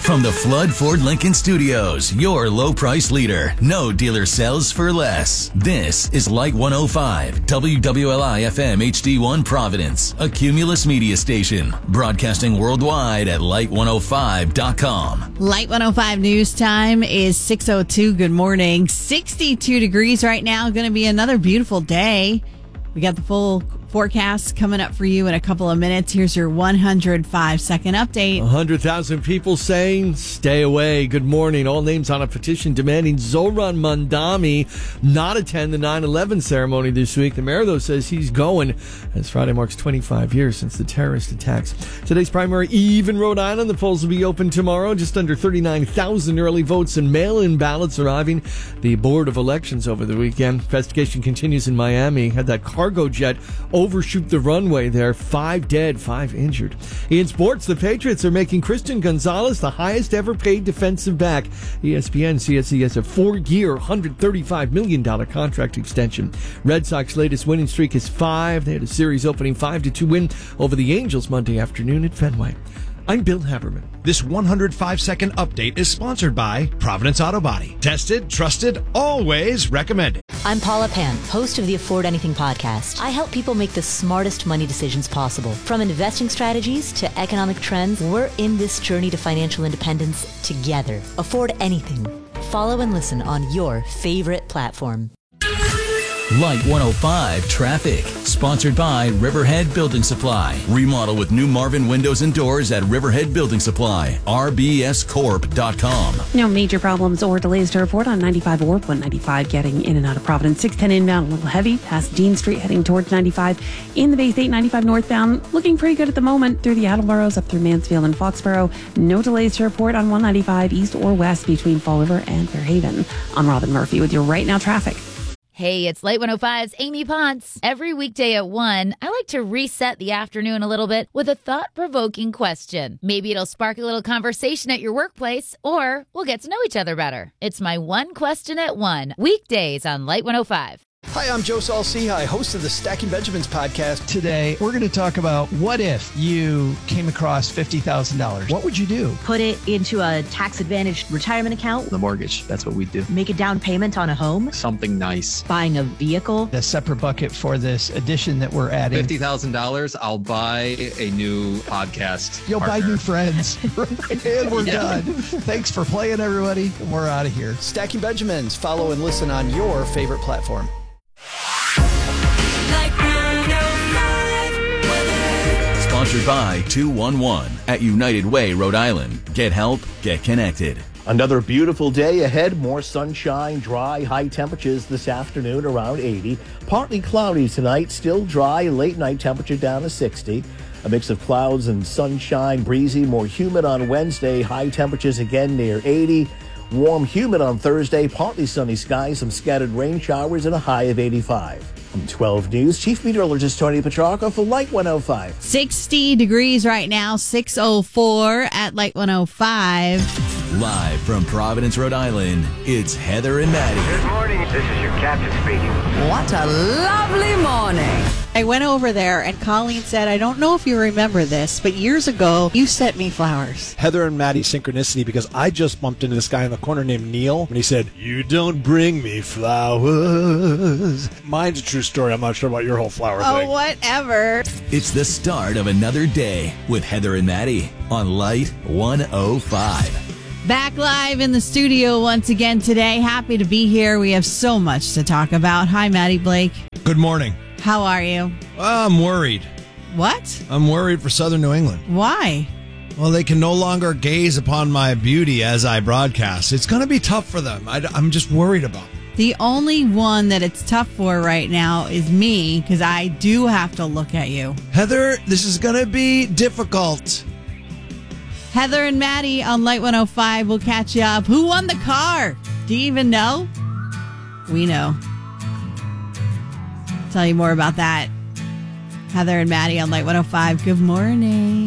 From the Flood Ford Lincoln Studios, your low price leader. No dealer sells for less. This is Light 105, WWLI FM HD1 Providence, a Cumulus media station, broadcasting worldwide at light105.com. Light 105 news time is 6:02. Good morning. 62 degrees right now. Going to be another beautiful day. We got the full forecast coming up for you in a couple of minutes. Here's your 105-second update. 100,000 people saying, stay away. Good morning. All names on a petition demanding Zohran Mamdani not attend the 9/11 ceremony this week. The mayor, though, says he's going, as Friday marks 25 years since the terrorist attacks. Today's primary Eve in Rhode Island. The polls will be open tomorrow. Just under 39,000 early votes and mail-in ballots arriving. The Board of Elections over the weekend. Investigation continues in Miami. Had that cargo jet overshoot the runway there. 5 dead, 5 injured. In sports, the Patriots are making Christian Gonzalez the highest ever paid defensive back. ESPN sees he has a 4-year, $135 million contract extension. Red Sox latest winning streak is 5. They had a series opening 5-2 win over the Angels Monday afternoon at Fenway. I'm Bill Haberman. This 105-second update is sponsored by Providence Auto Body. Tested, trusted, always recommended. I'm Paula Pan, host of the Afford Anything podcast. I help people make the smartest money decisions possible. From investing strategies to economic trends, we're in this journey to financial independence together. Afford Anything. Follow and listen on your favorite platform. Light 105 traffic, sponsored by Riverhead Building Supply. Remodel with new Marvin windows and doors at Riverhead Building Supply. rbscorp.com. No major problems or delays to report on 95 or 195 getting in and out of Providence. 610 inbound, a little heavy past Dean Street heading towards 95. In the Base 895 northbound, looking pretty good at the moment through the Attleboroughs up through Mansfield and Foxborough. No delays to report on 195 east or west between Fall River and Fairhaven. I'm Robin Murphy with your Right Now traffic. Hey, it's Light 105's Amy Ponce. Every weekday at 1, I like to reset the afternoon a little bit with a thought-provoking question. Maybe it'll spark a little conversation at your workplace, or we'll get to know each other better. It's my One Question at 1, weekdays on Light 105. Hi, I'm Joe Saul-Sehy, host of the Stacking Benjamins podcast. Today, we're going to talk about what if you came across $50,000? What would you do? Put it into a tax-advantaged retirement account. The mortgage, that's what we do. Make a down payment on a home. Something nice. Buying a vehicle. A separate bucket for this addition that we're adding. $50,000, I'll buy a new podcast You'll partner. buy new friends. And we're done. Thanks for playing, everybody. We're out of here. Stacking Benjamins. Follow and listen on your favorite platform. Sponsored by 211 at United Way, Rhode Island. Get help, get connected. Another beautiful day ahead. More sunshine, dry, high temperatures this afternoon around 80. Partly cloudy tonight, still dry, late night temperature down to 60. A mix of clouds and sunshine, breezy, more humid on Wednesday. High temperatures again near 80. Warm, humid on Thursday, partly sunny skies, some scattered rain showers, and a high of 85. From 12 News, Chief Meteorologist Tony Petrarca for Light 105. 60 degrees right now, 6:04 at Light 105. Live from Providence, Rhode Island, it's Heather and Maddie. Good morning. This is your captain speaking. What a lovely morning. I went over there and Colleen said, I don't know if you remember this, but years ago, you sent me flowers. Heather and Maddie synchronicity, because I just bumped into this guy in the corner named Neil, and he said, "You don't bring me flowers." Mine's a true story. I'm not sure about your whole flower thing. Oh, whatever. It's the start of another day with Heather and Maddie on Light 105. Back live in the studio once again today. Happy to be here. We have so much to talk about. Hi, Maddie Blake. Good morning. How are you? I'm worried. What? I'm worried for Southern New England. Why? Well, they can no longer gaze upon my beauty as I broadcast. It's going to be tough for them. I'm just worried about them. The only one that it's tough for right now is me, because I do have to look at you. Heather, this is going to be difficult. Heather and Maddie on Light 105 will catch you up. Who won the car? Do you even know? We know. Tell you more about that. Heather and Maddie on Light 105. Good morning.